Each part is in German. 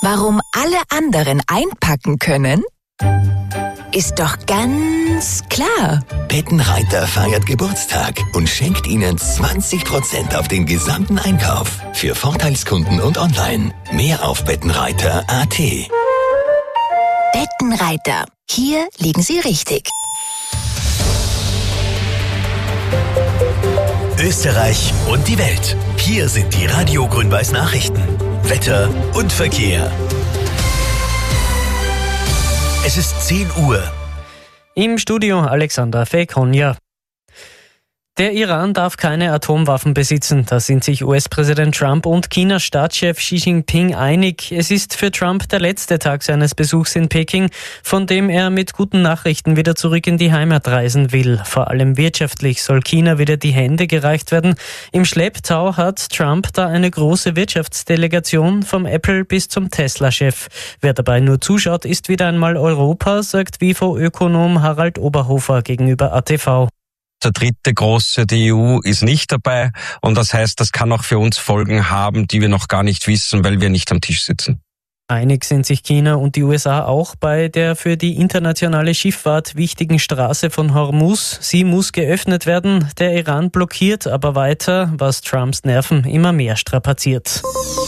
Warum alle anderen einpacken können? Ist doch ganz klar. Bettenreiter feiert Geburtstag und schenkt Ihnen 20% auf den gesamten Einkauf. Für Vorteilskunden und online. Mehr auf bettenreiter.at. Bettenreiter. Hier liegen Sie richtig. Österreich und die Welt. Hier sind die Radio Grün-Weiß Nachrichten. Wetter und Verkehr. Es ist 10 Uhr. Im Studio Alexander Fekonja. Der Iran darf keine Atomwaffen besitzen. Da sind sich US-Präsident Trump und Chinas Staatschef Xi Jinping einig. Es ist für Trump der letzte Tag seines Besuchs in Peking, von dem er mit guten Nachrichten wieder zurück in die Heimat reisen will. Vor allem wirtschaftlich soll China wieder die Hände gereicht werden. Im Schlepptau hat Trump da eine große Wirtschaftsdelegation vom Apple bis zum Tesla-Chef. Wer dabei nur zuschaut, ist wieder einmal Europa, sagt WIFO-Ökonom Harald Oberhofer gegenüber ATV. Der dritte große, die EU, ist nicht dabei und das heißt, das kann auch für uns Folgen haben, die wir noch gar nicht wissen, weil wir nicht am Tisch sitzen. Einig sind sich China und die USA auch bei der für die internationale Schifffahrt wichtigen Straße von Hormuz. Sie muss geöffnet werden. Der Iran blockiert aber weiter, was Trumps Nerven immer mehr strapaziert.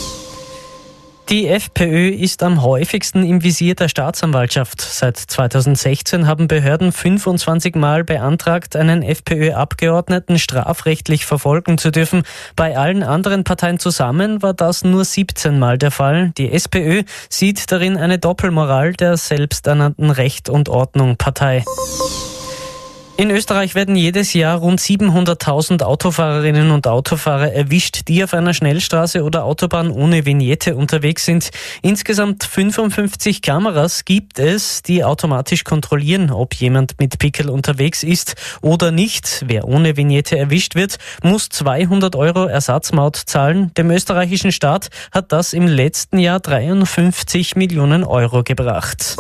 Die FPÖ ist am häufigsten im Visier der Staatsanwaltschaft. Seit 2016 haben Behörden 25 Mal beantragt, einen FPÖ-Abgeordneten strafrechtlich verfolgen zu dürfen. Bei allen anderen Parteien zusammen war das nur 17 Mal der Fall. Die SPÖ sieht darin eine Doppelmoral der selbsternannten Recht und Ordnung Partei. In Österreich werden jedes Jahr rund 700.000 Autofahrerinnen und Autofahrer erwischt, die auf einer Schnellstraße oder Autobahn ohne Vignette unterwegs sind. Insgesamt 55 Kameras gibt es, die automatisch kontrollieren, ob jemand mit Pickel unterwegs ist oder nicht. Wer ohne Vignette erwischt wird, muss 200 € Ersatzmaut zahlen. Dem österreichischen Staat hat das im letzten Jahr 53 Millionen Euro gebracht.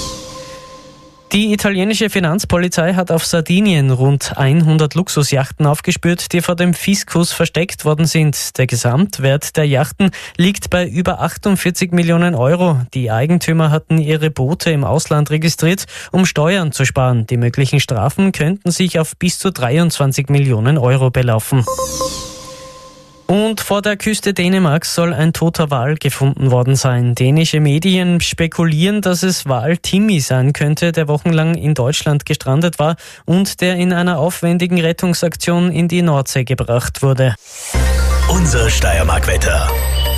Die italienische Finanzpolizei hat auf Sardinien rund 100 Luxusjachten aufgespürt, die vor dem Fiskus versteckt worden sind. Der Gesamtwert der Yachten liegt bei über 48 Millionen Euro. Die Eigentümer hatten ihre Boote im Ausland registriert, um Steuern zu sparen. Die möglichen Strafen könnten sich auf bis zu 23 Millionen Euro belaufen. Und vor der Küste Dänemarks soll ein toter Wal gefunden worden sein. Dänische Medien spekulieren, dass es Wal Timmy sein könnte, der wochenlang in Deutschland gestrandet war und der in einer aufwendigen Rettungsaktion in die Nordsee gebracht wurde. Unser Steiermark-Wetter.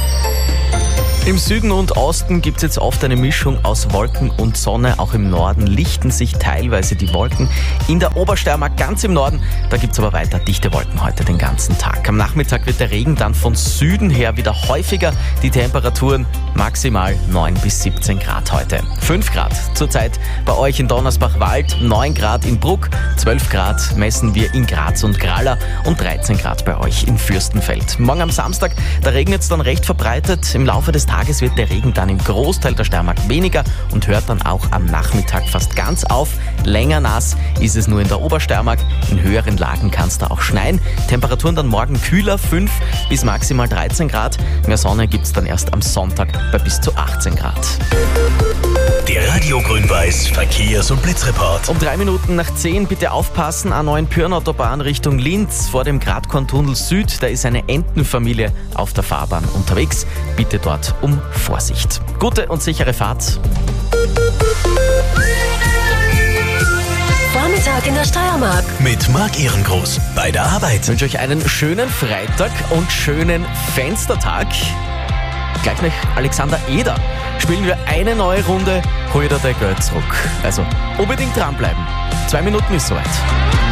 Im Süden und Osten gibt es jetzt oft eine Mischung aus Wolken und Sonne. Auch im Norden lichten sich teilweise die Wolken. In der Obersteiermark ganz im Norden, da gibt es aber weiter dichte Wolken heute den ganzen Tag. Am Nachmittag wird der Regen dann von Süden her wieder häufiger. Die Temperaturen maximal 9 bis 17 Grad heute. 5 Grad zurzeit bei euch in Donnersbach-Wald, 9 Grad in Bruck, 12 Grad messen wir in Graz und Gralla und 13 Grad bei euch in Fürstenfeld. Morgen am Samstag, da regnet es dann recht verbreitet. Im Laufe des Tages wird der Regen dann im Großteil der Steiermark weniger und hört dann auch am Nachmittag fast ganz auf. Länger nass ist es nur in der Obersteiermark. In höheren Lagen kann es da auch schneien. Temperaturen dann morgen kühler, 5 bis maximal 13 Grad. Mehr Sonne gibt es dann erst am Sonntag bei bis zu 18 Grad. Der Radio Grün-Weiß Verkehrs- und Blitzreport. Um 3 Minuten nach 10 bitte aufpassen, A9 Pyrn-Autobahn Richtung Linz vor dem Gradkorntunnel Süd. Da ist eine Entenfamilie auf der Fahrbahn unterwegs. Bitte dort um Vorsicht. Gute und sichere Fahrt. Vormittag in der Steiermark. Mit Marc Ehrengroß bei der Arbeit. Ich wünsche euch einen schönen Freitag und schönen Fenstertag. Gleich nach Alexander Eder spielen wir eine neue Runde, hol dir dein Geld zurück. Also unbedingt dranbleiben. 2 Minuten ist soweit.